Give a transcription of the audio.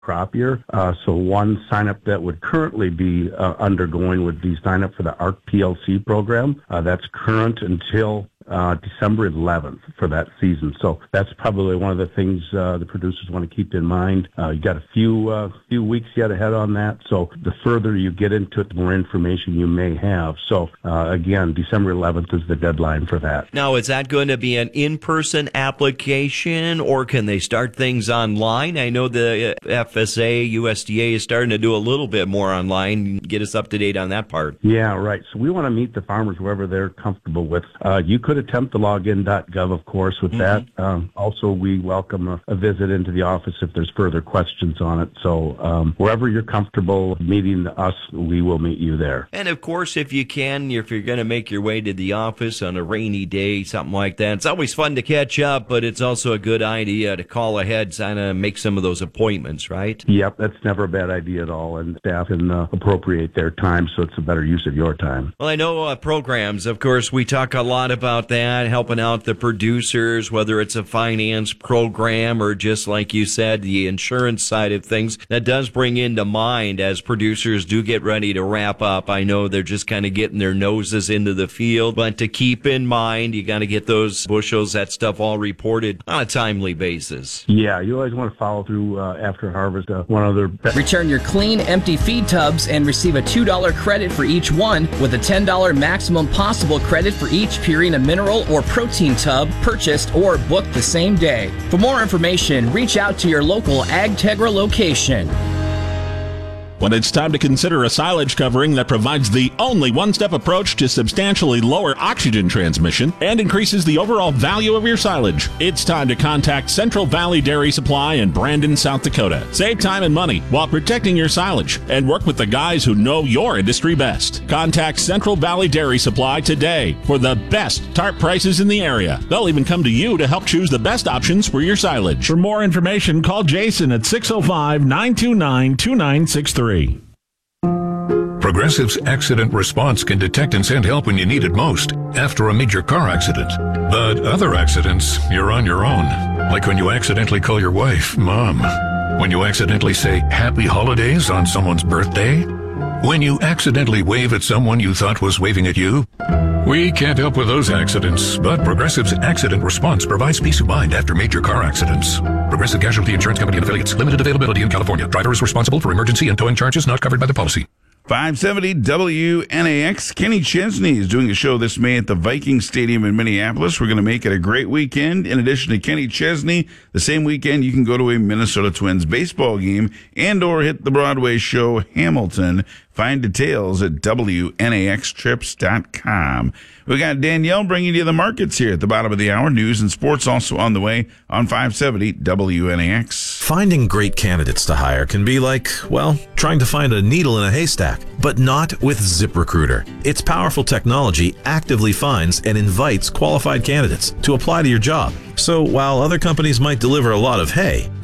crop year. So one sign-up that would currently be undergoing would be sign up for the ARC PLC program. That's current until December 11th for that season. So that's probably one of the things the producers want to keep in mind. You got a few weeks yet ahead on that. So the further you get into it, the more information you may have. So again, December 11th is the deadline for that. Now, is that going to be an in-person application, or can they start things online? I know the FSA, USDA is starting to do a little bit more online. Get us up to date on that part. Yeah, right. So we want to meet the farmers wherever they're comfortable with. You could attempt the login.gov, of course, with that. Also, we welcome a visit into the office if there's further questions on it. So wherever you're comfortable meeting us, we will meet you there. And of course, if you can, if you're going to make your way to the office on a rainy day, something like that, it's always fun to catch up, but it's also a good idea to call ahead, kind of make some of those appointments, right? Yep, that's never a bad idea at all, and staff can appropriate their time so it's a better use of your time. Well, I know programs, of course, we talk a lot about that, helping out the producers, whether it's a finance program or just like you said, the insurance side of things. That does bring into mind as producers do get ready to wrap up. I know they're just kind of getting their noses into the field, but to keep in mind, you got to get those bushels, that stuff all reported on a timely basis. Yeah, you always want to follow through after harvest. One other Return your clean, empty feed tubs and receive a $2 credit for each one, with a $10 maximum possible credit for each Purina mineral or protein tub purchased or booked the same day. For more information, reach out to your local AgTegra location. When it's time to consider a silage covering that provides the only one-step approach to substantially lower oxygen transmission and increases the overall value of your silage, it's time to contact Central Valley Dairy Supply in Brandon, South Dakota. Save time and money while protecting your silage and work with the guys who know your industry best. Contact Central Valley Dairy Supply today for the best tarp prices in the area. They'll even come to you to help choose the best options for your silage. For more information, call Jason at 605-929-2963. Progressive's accident response can detect and send help when you need it most, after a major car accident. But other accidents, you're on your own. Like when you accidentally call your wife Mom. When you accidentally say Happy Holidays on someone's birthday. When you accidentally wave at someone you thought was waving at you. We can't help with those accidents, but Progressive's accident response provides peace of mind after major car accidents. Progressive Casualty Insurance Company and Affiliates. Limited availability in California. Driver is responsible for emergency and towing charges not covered by the policy. 570 WNAX. Kenny Chesney is doing a show this May at the Viking Stadium in Minneapolis. We're going to make it a great weekend. In addition to Kenny Chesney, the same weekend you can go to a Minnesota Twins baseball game and or hit the Broadway show Hamilton. Find details at WNAXtrips.com. We got Danielle bringing you the markets here at the bottom of the hour. News and sports also on the way on 570 WNAX. Finding great candidates to hire can be like, well, trying to find a needle in a haystack, but not with ZipRecruiter. Its powerful technology actively finds and invites qualified candidates to apply to your job. So while other companies might deliver a lot of hay,